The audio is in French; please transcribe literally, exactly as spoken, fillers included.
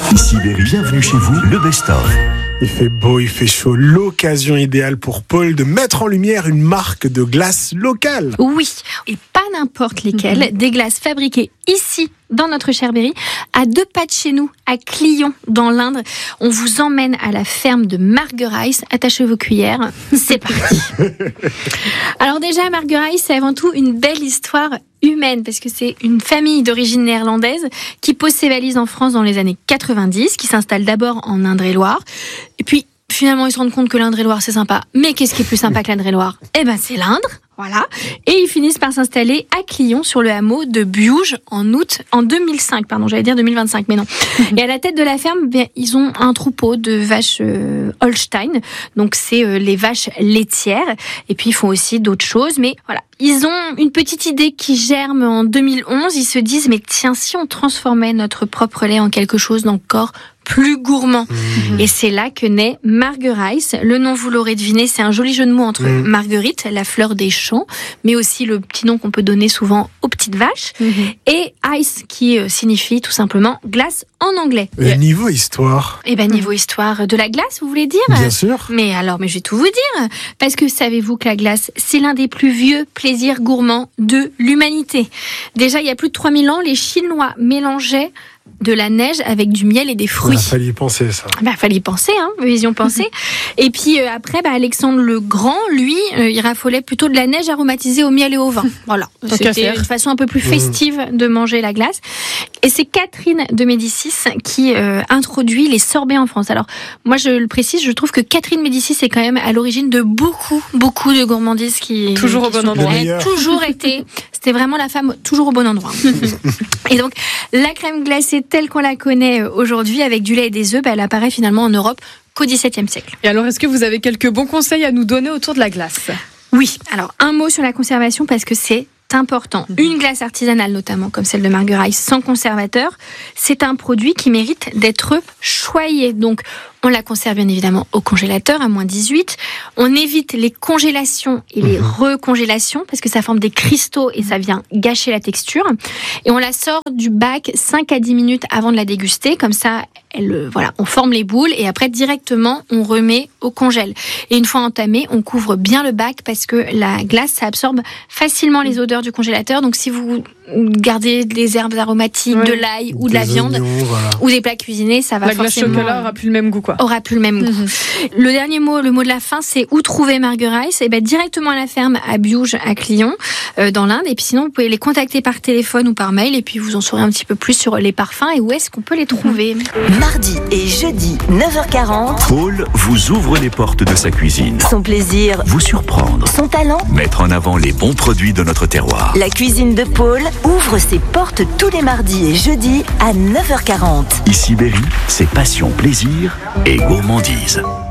Ici Berry, bienvenue chez vous, le best-of. Il fait beau, il fait chaud. L'occasion idéale pour Paul de mettre en lumière une marque de glace locale. Oui, et pas n'importe lesquelles. Mmh. Des glaces fabriquées ici, dans notre cher Berry, à deux pas de chez nous, à Clion, dans l'Indre. On vous emmène à la ferme de Marguerice. Attachez vos cuillères. C'est parti. Alors déjà, Marguerice, c'est avant tout une belle histoire humaine, parce que c'est une famille d'origine néerlandaise qui pose ses valises en France dans les années quatre-vingt-dix, qui s'installe d'abord en Indre-et-Loire. Et puis, finalement, ils se rendent compte que l'Indre-et-Loire, c'est sympa. Mais qu'est-ce qui est plus sympa que l'Indre-et-Loire ? Eh ben, c'est l'Indre. Voilà. Et ils finissent par s'installer à Clion, sur le hameau de Biouge, en août, en deux mille cinq, pardon, j'allais dire deux mille vingt-cinq, mais non. Et à la tête de la ferme, bien, ils ont un troupeau de vaches euh, Holstein. Donc, c'est euh, les vaches laitières. Et puis, ils font aussi d'autres choses. Mais voilà. Ils ont une petite idée qui germe en deux mille onze. Ils se disent, mais tiens, si on transformait notre propre lait en quelque chose d'encore plus gourmand. Mmh. Et c'est là que naît Marguerice. Le nom, vous l'aurez deviné, c'est un joli jeu de mots entre mmh. Marguerite, la fleur des champs, mais aussi le petit nom qu'on peut donner souvent aux petites vaches, mmh. et ice, qui signifie tout simplement glace en anglais. Et niveau histoire. Eh ben, niveau mmh. histoire de la glace, vous voulez dire ? Bien sûr. Mais alors, mais je vais tout vous dire. Parce que savez-vous que la glace, c'est l'un des plus vieux plaisirs gourmands de l'humanité. Déjà, il y a plus de trois mille ans, les Chinois mélangeaient de la neige avec du miel et des fruits. Il fallait y penser, ça. Bah, fallait y penser, hein. Ils y ont pensé. Mm-hmm. Et puis euh, après, bah, Alexandre le Grand, lui, euh, il raffolait plutôt de la neige aromatisée au miel et au vin. Voilà. C'était une façon un peu plus festive mmh. de manger la glace. Et c'est Catherine de Médicis qui euh, introduit les sorbets en France. Alors, moi, je le précise, je trouve que Catherine Médicis est quand même à l'origine de beaucoup, beaucoup de gourmandises qui... Toujours qui au bon endroit. Elle a toujours été... C'était vraiment la femme toujours au bon endroit. Et donc, la crème glacée telle qu'on la connaît aujourd'hui, avec du lait et des œufs, bah, elle apparaît finalement en Europe qu'au dix-septième siècle. Et alors, est-ce que vous avez quelques bons conseils à nous donner autour de la glace ? Oui. Alors, un mot sur la conservation, parce que c'est important. Une glace artisanale, notamment, comme celle de Marguerice, sans conservateur, c'est un produit qui mérite d'être choyé. Donc, on la conserve bien évidemment au congélateur à moins dix-huit. On évite les congélations et les recongélations parce que ça forme des cristaux et ça vient gâcher la texture. Et on la sort du bac cinq à dix minutes avant de la déguster. Comme ça, elle, voilà, on forme les boules et après directement on remet au congèle. Et une fois entamé, on couvre bien le bac parce que la glace, ça absorbe facilement les odeurs du congélateur. Donc si vous gardez des herbes aromatiques, oui. de l'ail ou de des la viande oignons, voilà. ou des plats cuisinés, ça va la forcément... La glace chocolat aura plus le même goût, quoi. Aura plus le même goût. Mm-hmm. Le dernier mot, le mot de la fin, c'est où trouver Marguerice ? Et ben directement à la ferme à Biouge, à Clion, euh, dans l'Inde. Et puis sinon, vous pouvez les contacter par téléphone ou par mail. Et puis vous en saurez un petit peu plus sur les parfums et où est-ce qu'on peut les trouver. Mardi et jeudi, neuf heures quarante. Paul vous ouvre les portes de sa cuisine. Son plaisir, vous surprendre. Son talent, mettre en avant les bons produits de notre terroir. La cuisine de Paul ouvre ses portes tous les mardis et jeudis à neuf heures quarante. Ici Berry, c'est passion, plaisir et gourmandise.